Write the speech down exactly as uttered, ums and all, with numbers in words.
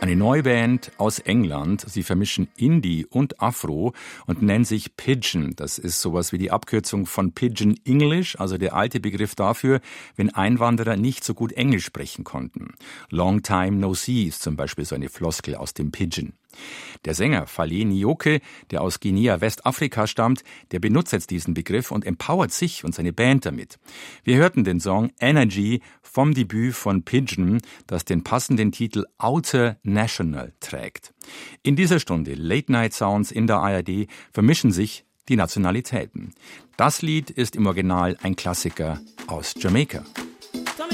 Eine neue Band aus England. Sie vermischen Indie und Afro und nennen sich Pidgin. Das ist sowas wie die Abkürzung von Pidgin English, also der alte Begriff dafür, wenn Einwanderer nicht so gut Englisch sprechen konnten. Long time no see ist zum Beispiel so eine Floskel aus dem Pidgin. Der Sänger Fale Nyoke, der aus Guinea, Westafrika stammt, der benutzt jetzt diesen Begriff und empowert sich und seine Band damit. Wir hörten den Song Energy vom Debüt von Pidgin, das den passenden Titel Outer National trägt. In dieser Stunde Late Night Sounds in der A R D vermischen sich die Nationalitäten. Das Lied ist im Original ein Klassiker aus Jamaika.